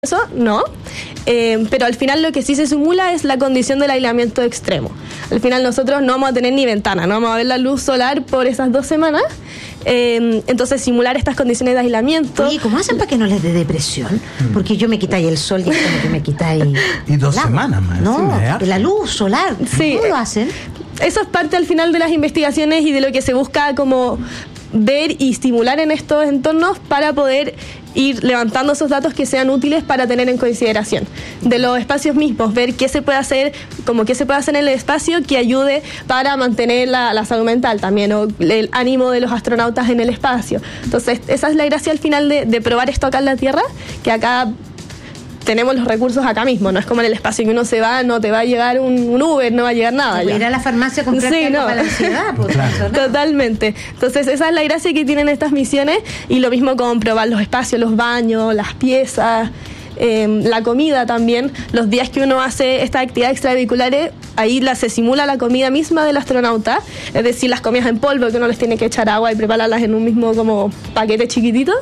Eso no, pero al final lo que sí se simula es la condición del aislamiento extremo. Al final nosotros no vamos a tener ni ventana, no vamos a ver la luz solar por esas 2 semanas, entonces simular estas condiciones de aislamiento. Oye, ¿cómo hacen para que no les dé depresión? Porque yo me quitáis el sol y es como que me quitáis... Y 2 semanas más. No, la luz solar, sí, ¿cómo lo hacen? Eso es parte al final de las investigaciones y de lo que se busca como ver y estimular en estos entornos para poder ir levantando esos datos que sean útiles para tener en consideración de los espacios mismos, ver qué se puede hacer, como qué se puede hacer en el espacio que ayude para mantener la salud mental también, o el ánimo de los astronautas en el espacio. Entonces esa es la gracia al final de probar esto acá en la Tierra, que acá tenemos los recursos acá mismo, no es como en el espacio que uno se va, no te va a llegar un Uber, no va a llegar nada. Ir a la farmacia a comprar algo para la ansiedad, por claro. ¿No? Totalmente. Entonces esa es la gracia que tienen estas misiones, y lo mismo con probar los espacios, los baños, las piezas, la comida también. Los días que uno hace estas actividades extravehiculares, ahí se simula la comida misma del astronauta, es decir, las comidas en polvo que uno les tiene que echar agua y prepararlas en un mismo como paquete chiquitito.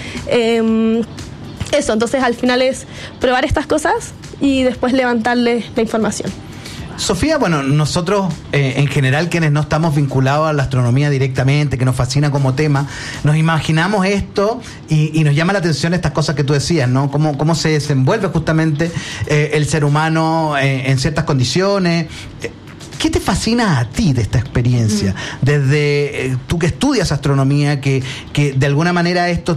Eso, entonces al final es probar estas cosas y después levantarles la información. Sofía, bueno, nosotros en general, quienes no estamos vinculados a la astronomía directamente, que nos fascina como tema, nos imaginamos esto y nos llama la atención estas cosas que tú decías, ¿no? Cómo se desenvuelve justamente el ser humano en ciertas condiciones. ¿Qué te fascina a ti de esta experiencia? Desde tú que estudias astronomía, que de alguna manera esto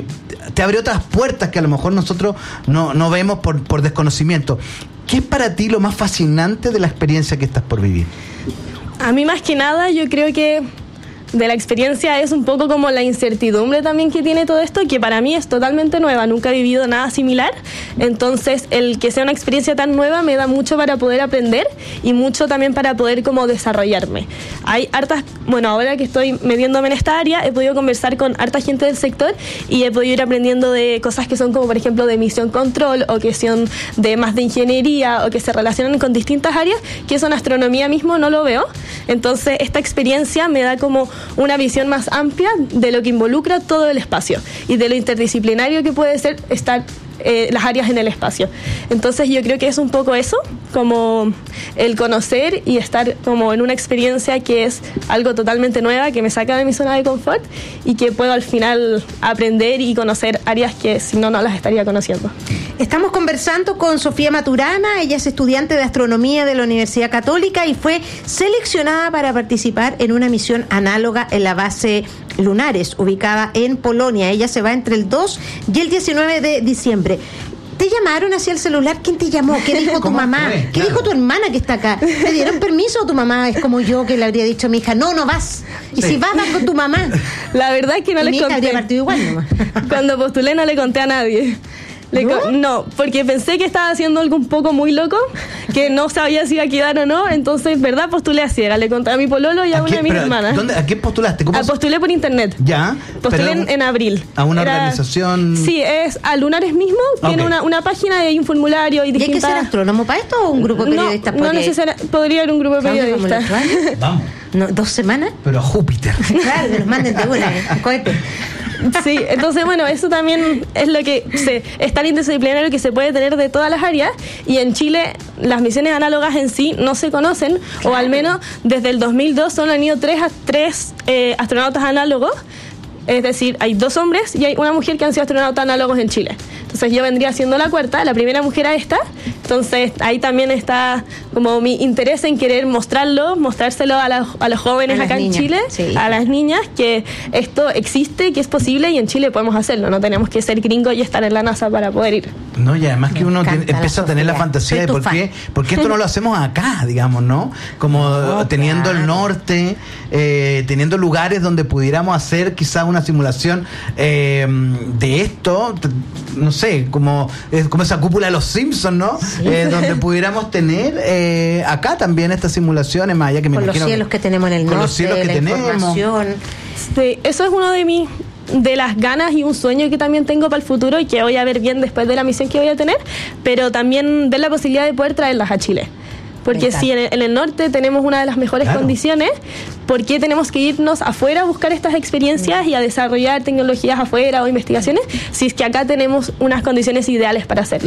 te abre otras puertas que a lo mejor nosotros no vemos por desconocimiento. ¿Qué es para ti lo más fascinante de la experiencia que estás por vivir? A mí más que nada yo creo que de la experiencia es un poco como la incertidumbre también que tiene todo esto, que para mí es totalmente nueva, nunca he vivido nada similar, entonces el que sea una experiencia tan nueva me da mucho para poder aprender y mucho también para poder como desarrollarme. Hay hartas, bueno, ahora que estoy metiéndome en esta área, he podido conversar con harta gente del sector y he podido ir aprendiendo de cosas que son como por ejemplo de misión control, o que son de más de ingeniería, o que se relacionan con distintas áreas, que eso en astronomía mismo no lo veo. Entonces esta experiencia me da como una visión más amplia de lo que involucra todo el espacio y de lo interdisciplinario que puede ser estar las áreas en el espacio. Entonces yo creo que es un poco eso, como el conocer y estar como en una experiencia que es algo totalmente nueva, que me saca de mi zona de confort y que puedo al final aprender y conocer áreas que si no las estaría conociendo. Estamos conversando con Sofía Maturana, ella es estudiante de astronomía de la Universidad Católica y fue seleccionada para participar en una misión análoga en la base Lunares, ubicada en Polonia. Ella se va entre el 2 y el 19 de diciembre. ¿Te llamaron hacia el celular? ¿Quién te llamó? ¿Qué dijo tu mamá? Fue? ¿Qué dijo tu hermana que está acá? ¿Te dieron permiso o tu mamá es como yo que le habría dicho a mi hija, no vas? Y si vas con tu mamá. La verdad es que no le conté. Mi hija habría partido igual nomás. Cuando postulé no le conté a nadie. No, porque pensé que estaba haciendo algo un poco muy loco, que no sabía si iba a quedar o no, entonces, ¿verdad? Postulé a ciega, le conté a mi pololo y a una de mis hermanas. ¿A qué postulaste? Postulé por internet. ¿Ya? Postulé en abril. ¿A una organización? Sí, es a Lunares mismo, tiene una página y hay un formulario y distintas... ¿Y hay que ser astrónomo para esto o un grupo de periodistas? No necesariamente, podría haber un grupo de periodistas. Vamos. No, 2 semanas. Pero a Júpiter. Claro, que nos manden de una, cohete. Sí, entonces bueno, eso también es lo que es tan interdisciplinario que se puede tener de todas las áreas, y en Chile las misiones análogas en sí no se conocen, claro. O al menos desde el 2002 solo han ido 3 astronautas análogos, es decir, hay 2 hombres y hay una mujer que han sido astronautas análogos en Chile. Entonces yo vendría siendo la cuarta, la primera mujer a esta. Entonces ahí también está como mi interés en querer mostrárselo a los jóvenes acá en Chile, sí. A las niñas, que esto existe, que es posible y en Chile podemos hacerlo. No tenemos que ser gringos y estar en la NASA para poder ir. No, y además que uno empieza a tener la fantasía de por qué esto no lo hacemos acá, digamos, ¿no? Como teniendo el norte, teniendo lugares donde pudiéramos hacer quizás una simulación de esto, no sé, como esa cúpula de los Simpsons, ¿no? Sí. Donde pudiéramos tener acá también estas simulaciones, más allá que me con imagino... Con los cielos que tenemos en el norte, con los cielos que tenemos. Sí, eso es uno de las ganas y un sueño que también tengo para el futuro y que voy a ver bien después de la misión que voy a tener, pero también ver la posibilidad de poder traerlas a Chile. Porque sí, en el norte tenemos una de las mejores condiciones, ¿por qué tenemos que irnos afuera a buscar estas experiencias y a desarrollar tecnologías afuera o investigaciones si es que acá tenemos unas condiciones ideales para hacerlo?